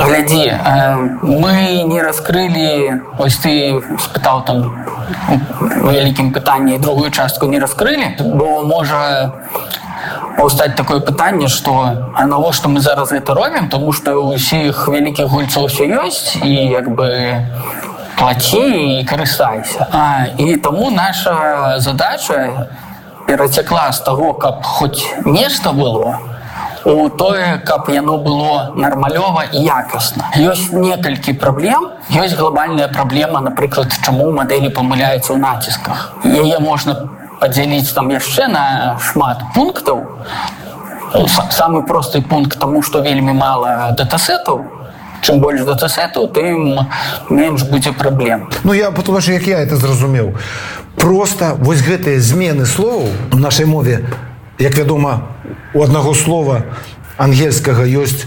Глядзі, мы не раскрылі, ось ты спытаў там у вялікім пытанні, другую частку не раскрылі, бо можа паўстаць такое пытанне, што а навошта мы зараз гэта робім, тому што ў усіх вялікіх гульцоў ўсё ёсць і як бы плаці і карыстайся. І таму наша задача перацякла з таго, каб хоць нешта было, у тое, каб яно было нармалёва і якасна. Ёсць некалькі праблем. Ёсць глобальная праблема, напрыклад, чаму мадэлі памыляюцца ў націсках. Яе можна падзяліць там яшчэ на шмат пунктаў. Самы просты пункт таму, што вельмі мала датасетаў. Чым больш датасетаў, тым менш будзе праблем. Ну, я патлумачу, як я это зразумеў. Просто вось гэтыя змены словаў у нашай мове, як вядома, у аднаго слова ангельскага ёсць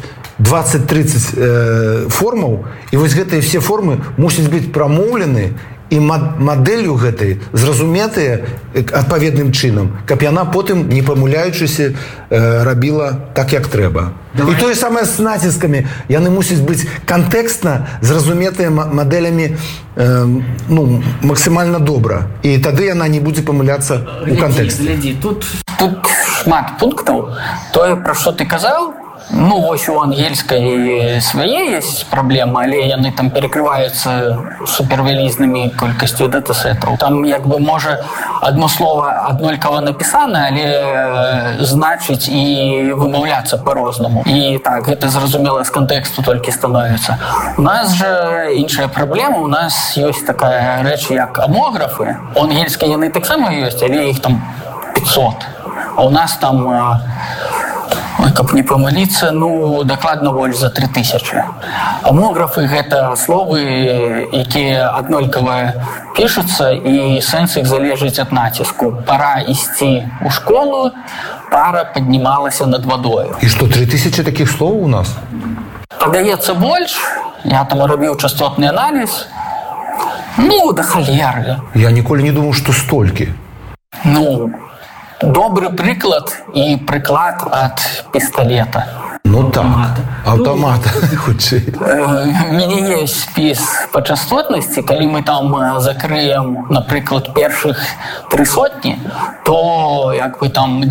20-30 формаў, і вось гэтыя все формы мусяць быць прамоўлены і мадэллю гэтай зразуметыя адпаведным чынам, каб яна потым, не памыляючыся, рабіла так, як трэба. І тое самае з націскамі. Яны мусяць быць кантэкстна зразуметыя мадэлямі максімальна добра. І тады яна не будзе памыляцца ў кантэксце. Глядзі, тут шмат пунктаў. Тое, пра што ты казаў, ну, вось у ангельскай свае ёсць праблема, але яны там перакрываюцца супервялізнымі колькасцю датасетаў. Там, як бы, можа, одно слова аднолькава напісана, але значыць і вымаўляцца па-рознаму. І так, гэта зразумела з кантэксту толькі становіцца. У нас жа іншая праблема, у нас ёсць такая рэч, як амографы. У ангельскай яны таксама ёсць, але іх там 500. А у нас там... каб не памыліцца, ну, дакладна больш за 3000. Амографы – гэта словы, якія аднолькава пішуцца, і сэнс іх залежыць ад націску. Пара ісці ў школу, пара паднімалася над вадою. І што, 3000 такіх словаў у нас? Падаецца больш. Я там рабіў частотны аналіз. Ну, да халеры. Я ніколі не думаў, што столькі. Ну... Добры прыклад і прыклад ад пісталета. Ну так, аўтамата, хутчэй. У мяне ёсць спіс па частотнасці. Калі мы там закрыем, напрыклад, першых 300, то як бы там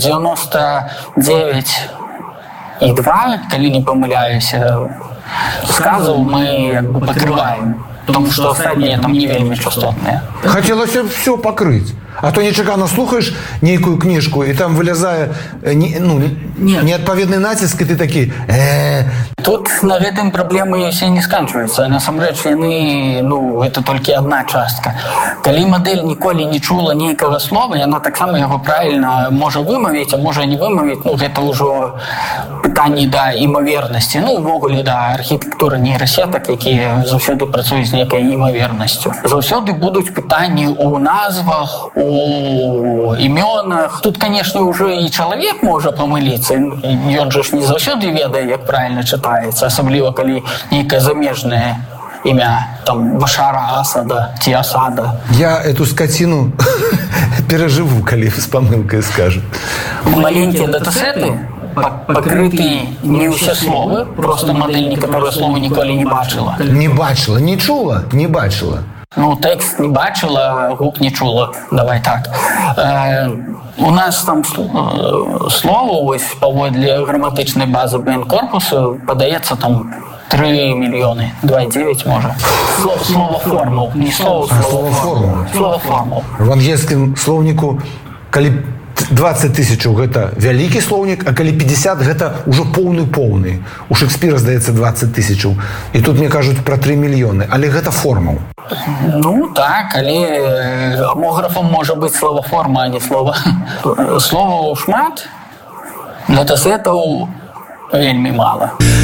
99,2, калі не памыляюся, сказаў мы як бы пакрываем. Потому што астатнія там не вельмі частотныя. Хацелася все пакрыць. А то нечакана слухаеш нейкую кніжку, і там вылязае неадпаведны націск, і ты такі... Тут на гэтым праблемы ўсе не сканчваюцца. Насамрэч, яны, гэта толькі адна частка. Калі мадэль ніколі не чула нейкага слова, яна таксама яго правільна можа вымавіць, а можа не вымавіць. Гэта ўжо пытанні да імавернасці. Увогуле, да архітэктуры нейрасетак, якія заўсёды працуюць з нейкай імавернасцю. Заўсёды будуць пытанні ў назвах, у імёнах. Тут, канешне, ўжо і чалавек можа памыліцца. Ён жа ж не заўсёды ведае, як правільна чытаецца, асабліва калі нейкае замежнае імя, там, Башара Асада ці Асада. Я эту скаціну перажыву, калі з памылкай скажу. Маленькія датасеты пакрыты не ўсе словы, просто мадэль некаторыя словы ніколі не бачыла. Не бачыла, не чула, не бачыла. Тэкст не бачыла, гук не чула. Давай так. У нас там слово, ось, паводле граматычнай базы БН-корпусу, падаецца там 3 мільёны, 2,9 можа. Слова формул, не слова формул. Слова формул. В ангельскім словніку, калі 20 000 гэта вялікі слоўнік, а калі 50 гэта ўжо поўны. У Шекспіра, здаецца, 20 000. І тут мне кажуць пра 3 мільёны, але гэта формул. Так, але амографам можа быць слова-форма, а не слова. Словаў шмат, датасетаў вельмі мала.